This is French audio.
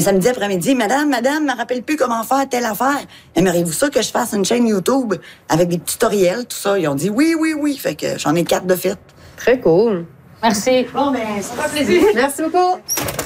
samedi après-midi, madame, me rappelle plus comment faire telle affaire. Aimeriez-vous ça que je fasse une chaîne YouTube avec des tutoriels, tout ça? Ils ont dit oui. Fait que j'en ai 4 de fait. Très cool. Merci. Bon, ben, ça fait plaisir. Merci beaucoup.